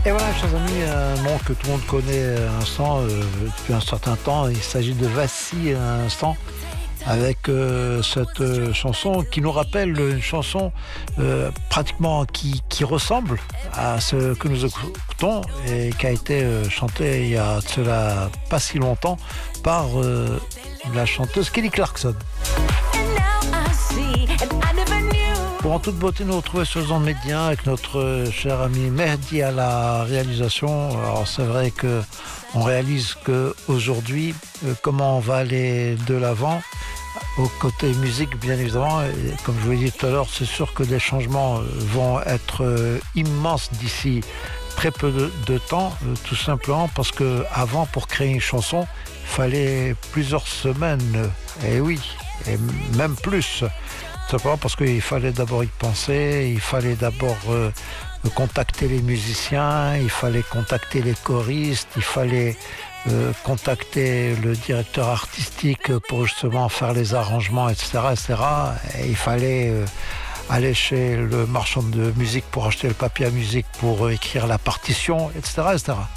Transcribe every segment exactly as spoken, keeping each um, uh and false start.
Et voilà, chers amis, un nom que tout le monde connaît à l'instant, euh, depuis un certain temps. Il s'agit de Vassi à l'instant, avec euh, cette euh, chanson qui nous rappelle une chanson euh, pratiquement qui, qui ressemble à ce que nous écoutons et qui a été euh, chantée il y a de cela pas si longtemps par euh, la chanteuse Kelly Clarkson. Pour en toute beauté, nous retrouvons sur les ondes médias avec notre cher ami Mehdi à la réalisation. Alors c'est vrai que on réalise qu'aujourd'hui, euh, comment on va aller de l'avant au côté musique, bien évidemment. Et comme je vous l'ai dit tout à l'heure, c'est sûr que des changements vont être euh, immenses d'ici très peu de, de temps, euh, tout simplement parce que avant, pour créer une chanson, il fallait plusieurs semaines. Et oui, et même plus. Simplement parce qu'il fallait d'abord y penser, il fallait d'abord euh, contacter les musiciens, il fallait contacter les choristes, il fallait euh, contacter le directeur artistique pour justement faire les arrangements, et cetera, et cetera. Et il fallait euh, aller chez le marchand de musique pour acheter le papier à musique pour euh, écrire la partition, et cetera, et cetera.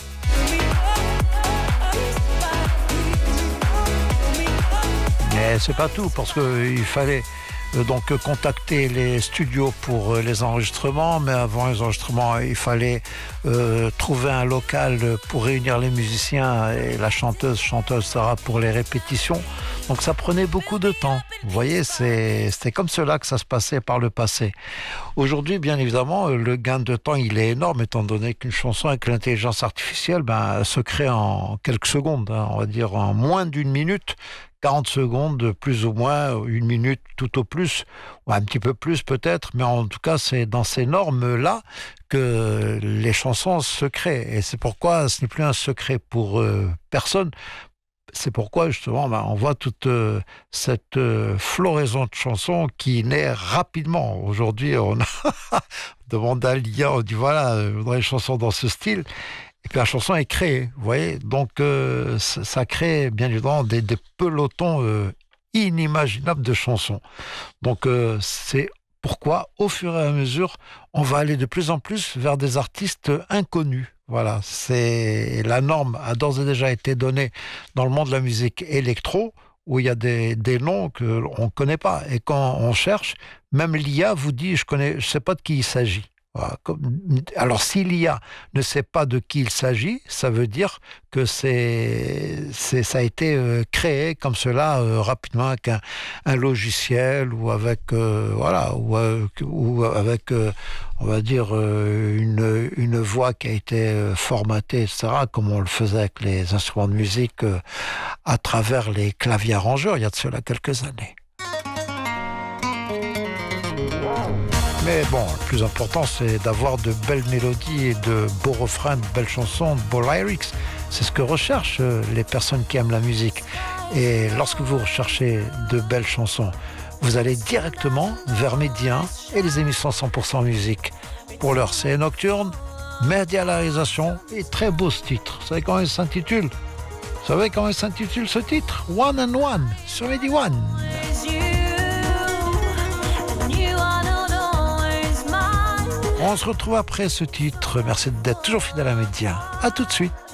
Mais c'est pas tout, parce qu'il fallait donc contacter les studios pour les enregistrements, mais avant les enregistrements, il fallait euh, trouver un local pour réunir les musiciens et la chanteuse, chanteuse Sarah pour les répétitions. Donc ça prenait beaucoup de temps. Vous voyez, c'est, c'était comme cela que ça se passait par le passé. Aujourd'hui, bien évidemment, le gain de temps, il est énorme, étant donné qu'une chanson avec l'intelligence artificielle, ben, se crée en quelques secondes, hein, on va dire en moins d'une minute. quarante secondes, plus ou moins, une minute tout au plus, ou un petit peu plus peut-être, mais en tout cas, c'est dans ces normes-là que les chansons se créent. Et c'est pourquoi ce n'est plus un secret pour euh, personne. C'est pourquoi, justement, ben, on voit toute euh, cette euh, floraison de chansons qui naît rapidement. Aujourd'hui, on a demandé à l'I A, on dit voilà, on voudrait une chanson dans ce style. Et puis la chanson est créée, vous voyez. Donc euh, ça, ça crée bien évidemment des, des pelotons euh, inimaginables de chansons. Donc euh, c'est pourquoi, au fur et à mesure, on va aller de plus en plus vers des artistes inconnus. Voilà, c'est la norme a d'ores et déjà été donnée dans le monde de la musique électro, où il y a des, des noms qu'on ne connaît pas. Et quand on cherche, même l'I A vous dit, je ne je sais pas de qui il s'agit. Alors, si l'I A ne sait pas de qui il s'agit, ça veut dire que c'est, c'est, ça a été euh, créé comme cela euh, rapidement avec un, un logiciel ou avec, euh, voilà, ou, euh, ou avec, euh, on va dire, euh, une, une voix qui a été euh, formatée, et cetera, comme on le faisait avec les instruments de musique euh, à travers les claviers arrangeurs, il y a de cela quelques années. Mais bon, le plus important, c'est d'avoir de belles mélodies et de beaux refrains, de belles chansons, de beaux lyrics. C'est ce que recherchent les personnes qui aiment la musique. Et lorsque vous recherchez de belles chansons, vous allez directement vers Média et les émissions cent pour cent musique. Pour l'heure, c'est Nocturne, Mehdi à la réalisation et très beau ce titre. Vous savez comment il s'intitule ? Vous savez comment il s'intitule ce titre ? One and One, sur Mehdi One. On se retrouve après ce titre. Merci d'être toujours fidèle à Média. À tout de suite.